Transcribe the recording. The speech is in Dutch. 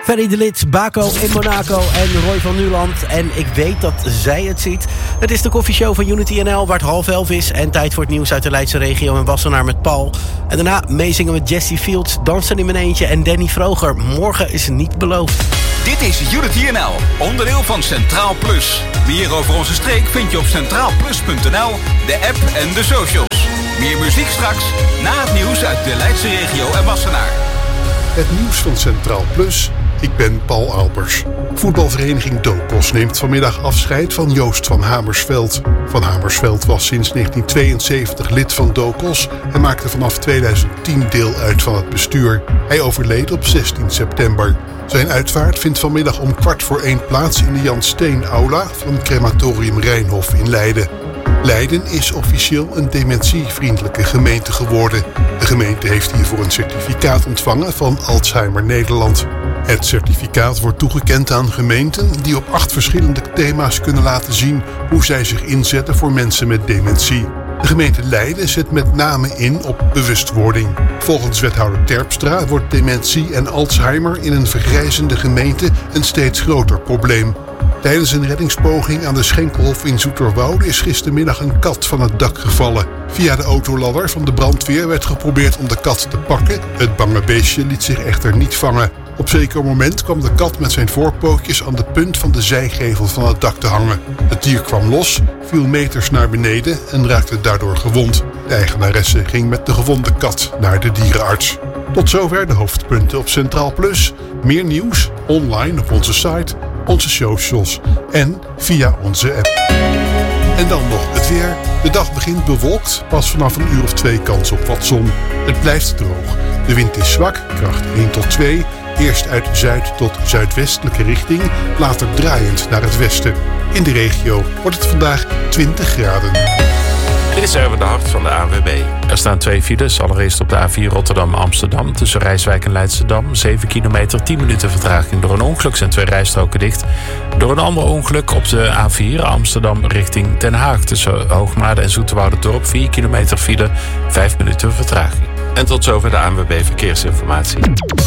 Ferry de Lid, Baco in Monaco en Roy van Nuland. En ik weet dat zij het ziet. Het is de koffieshow van Unity NL, waar het 10:30 is. En tijd voor het nieuws uit de Leidse regio en Wassenaar met Paul. En daarna meezingen met Jessie Fields, Dansen in mijn eentje en Danny Vroger. Morgen is niet beloofd. Dit is Unity NL, onderdeel van Centraal Plus. Meer over onze streek vind je op centraalplus.nl, de app en de socials. Meer muziek straks, na het nieuws uit de Leidse regio en Wassenaar. Het nieuws van Centraal Plus. Ik ben Paul Albers. Voetbalvereniging Dokos neemt vanmiddag afscheid van Joost van Hamersveld. Van Hamersveld was sinds 1972 lid van Dokos en maakte vanaf 2010 deel uit van het bestuur. Hij overleed op 16 september. Zijn uitvaart vindt vanmiddag om 1:15 plaats in de Jan Steen Aula van Crematorium Rijnhof in Leiden. Leiden is officieel een dementievriendelijke gemeente geworden. De gemeente heeft hiervoor een certificaat ontvangen van Alzheimer Nederland. Het certificaat wordt toegekend aan gemeenten die op 8 verschillende thema's kunnen laten zien hoe zij zich inzetten voor mensen met dementie. De gemeente Leiden zet met name in op bewustwording. Volgens wethouder Terpstra wordt dementie en Alzheimer in een vergrijzende gemeente een steeds groter probleem. Tijdens een reddingspoging aan de Schenkelhof in Zoeterwoude is gistermiddag een kat van het dak gevallen. Via de autoladder van de brandweer werd geprobeerd om de kat te pakken. Het bange beestje liet zich echter niet vangen. Op zeker moment kwam de kat met zijn voorpootjes aan de punt van de zijgevel van het dak te hangen. Het dier kwam los, viel meters naar beneden en raakte daardoor gewond. De eigenaresse ging met de gewonde kat naar de dierenarts. Tot zover de hoofdpunten op Centraal Plus. Meer nieuws online op onze site, onze socials en via onze app. En dan nog het weer. De dag begint bewolkt, pas vanaf een uur of 2 kans op wat zon. Het blijft droog. De wind is zwak, kracht 1 tot 2. Eerst uit zuid tot zuidwestelijke richting, later draaiend naar het westen. In de regio wordt het vandaag 20 graden. Dit is Erwin de Hart van de ANWB. Er staan 2 files. Allereerst op de A4 Rotterdam-Amsterdam tussen Rijswijk en Leidschendam. 7 kilometer, 10 minuten vertraging. Door een ongeluk zijn 2 rijstroken dicht. Door een ander ongeluk op de A4 Amsterdam richting Den Haag. Tussen Hoogmade en Zoeterwouderdorp 4 kilometer file, 5 minuten vertraging. En tot zover de ANWB Verkeersinformatie.